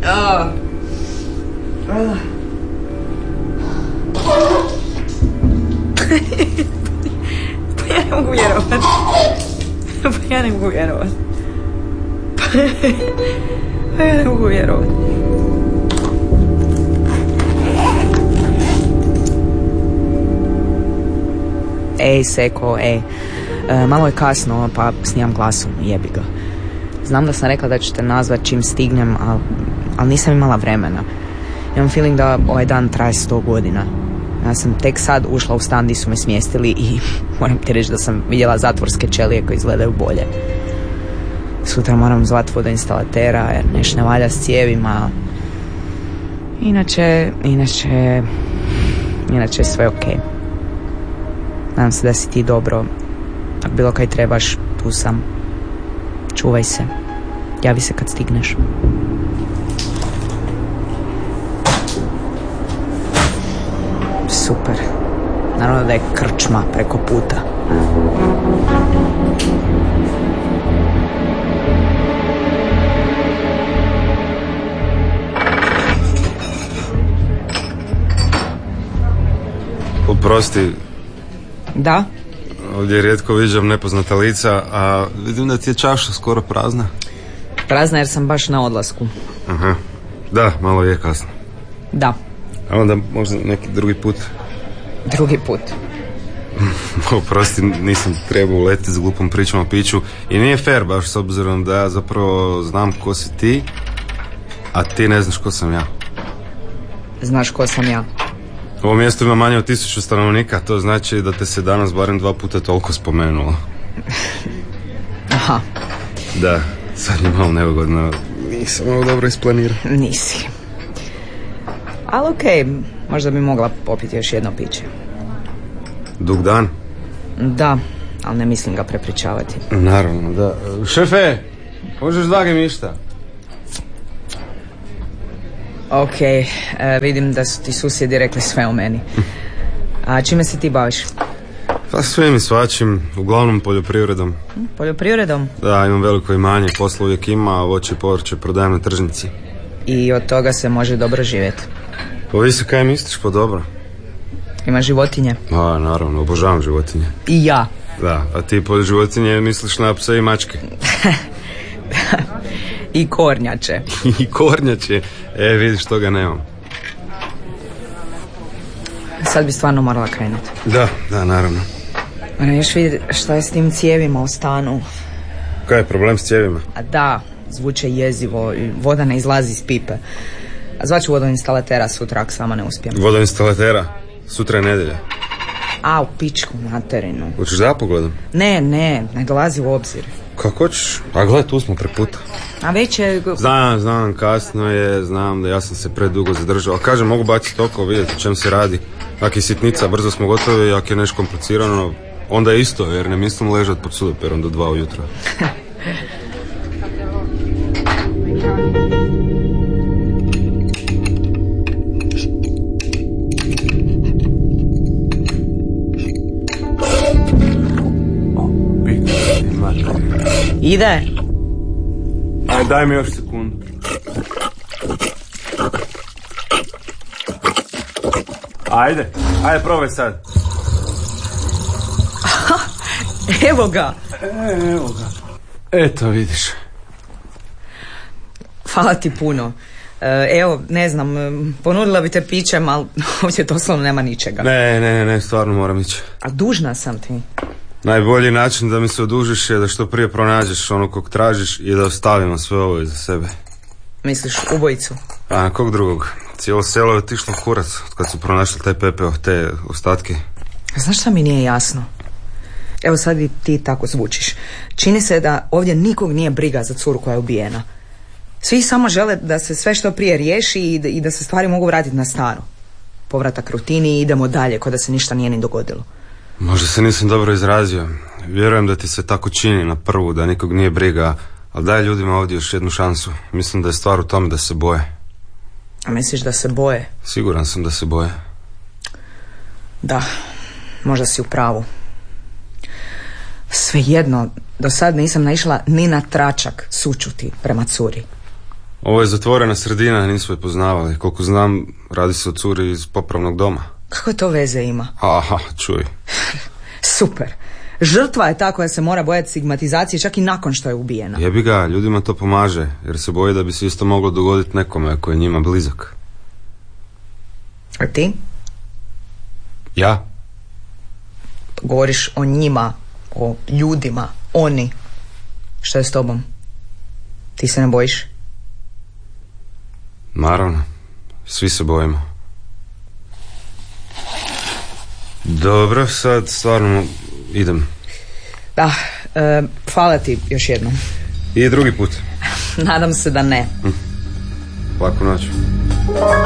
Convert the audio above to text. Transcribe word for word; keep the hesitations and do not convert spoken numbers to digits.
Oh. Oh. Pa ja ne mogu vjerovat. Pa ja ne mogu vjerovat. Pa ja ne mogu vjerovat. Ej, Seko, ej. E, malo je kasno, pa snimam glasom, jebi ga. Znam da sam rekla da ću te nazvat čim stignem, ali al nisam imala vremena. Imam feeling da ovaj dan traje sto godina. Ja sam tek sad ušla u stan gdje su me smjestili i moram ti reći da sam vidjela zatvorske ćelije koje izgledaju bolje. Sutra moram zvat vodoinstalatera jer nešto ne valja s cijevima. Inače, inače, inače je sve okej. Nadam se da si ti dobro. Ako bilo kaj trebaš, tu sam. Čuvaj se. Javi se kad stigneš. Super. Naravno da je krčma preko puta. Oprosti. Da? Ovdje rijetko viđam nepoznata lica, a vidim da ti je čaša skoro prazna. Prazna jer sam baš na odlasku. Aha. Da, malo je kasno. Da. A onda možda neki drugi put. Drugi put. Oprosti, nisam trebao uletiti s glupom pričom o piću. I nije fair baš s obzirom da ja zapravo znam ko si ti, a ti ne znaš ko sam ja. Znaš ko sam ja. Ovo mjesto ima manje od tisuću stanovnika, to znači da te se danas barem dva puta toliko spomenulo. Aha. Da, sad je malo neugodno. Nisam ovo dobro isplanirao. Nisi. Ali okej, okay, možda bi mogla popiti još jedno piće. Dug dan? Da, ali ne mislim ga prepričavati. Naravno, da. Šefe, možeš dva gemišta? Ok, e, vidim da su ti susjedi rekli sve o meni. A čime se ti baviš? Pa svim i svačim, uglavnom poljoprivredom. Poljoprivredom? Da, imam veliko imanje, posla uvijek ima, a voće i povrće prodajem na tržnici. I od toga se može dobro živjeti? Ovisi kaj misliš po dobro. Ima životinje? A, naravno, obožavam životinje. I ja. Da, a ti po životinje misliš na pse i mačke? I kornjače. I kornjače? E, vidiš, toga nemam. Sad bi stvarno morala krenuti. Da, da, naravno. Moram još vidjeti šta je s tim cijevima u stanu. Kaj je problem s cijevima? A da, zvuče jezivo i voda ne izlazi iz pipe. A zvaću vodoinstalatera sutra ako sama ne uspijem. Vodoinstalatera? Sutra je nedjelja. A, u pičku materinu. Hoćeš da ja pogledam? Ne, ne, ne dolazi u obzir. Kako hoćeš? A gledaj, tu smo preputa. A već je... Znam, znam, kasno je, znam da ja sam se predugo zadržao. Ali kažem, mogu baciti oko, vidjeti o čem se radi. Ako je sitnica, brzo smo gotovi, ako je nešto komplicirano, onda je isto, jer ne mislim ležat pod sudoperom do dva ujutro. Ide. Aj, daj mi još sekundu. Ajde, ajde, probaj sad. Evo ga. E, evo ga. Eto, vidiš. Hvala ti puno. Evo, ne znam, ponudila bi te pićem, ali ovdje doslovno nema ničega. Ne, ne, ne, stvarno moram ići. A dužna sam ti. Najbolji način da mi se odužiš je da što prije pronađeš ono kog tražiš i da ostavimo sve ovo iza sebe. Misliš ubojicu? A kog drugog? Cijelo selo je otišlo kurac kad su pronašli taj pepeo, te ostatke. Znaš šta mi nije jasno? Evo sad i ti tako zvučiš. Čini se da ovdje nikog nije briga za curu koja je ubijena. Svi samo žele da se sve što prije riješi i da, i da se stvari mogu vratiti na staro. Povratak rutini i idemo dalje, kao da se ništa nije ni dogodilo. Možda se nisam dobro izrazio. Vjerujem da ti se tako čini na prvu, da nikog nije briga, ali daj ljudima ovdje još jednu šansu. Mislim da je stvar u tome da se boje. A misliš da se boje? Siguran sam da se boje. Da, možda si u pravu. Svejedno, do sad nisam naišla ni na tračak sućuti prema curi. Ovo je zatvorena sredina, nismo je poznavali. Koliko znam, radi se o curi iz popravnog doma. Kako to veze ima? Aha, čuj. Super. Žrtva je ta koja se mora bojati stigmatizacije čak i nakon što je ubijena. Jebi ga, ljudima to pomaže, jer se boji da bi se isto moglo dogoditi nekome koji je njima blizak. A ti? Ja? Govoriš o njima, o ljudima, oni. Što je s tobom? Ti se ne bojiš? Naravno, svi se bojimo. Dobro, sad stvarno idem. Da, e, hvala ti još jednom. I drugi put. Nadam se da ne. Hm. Laku noć.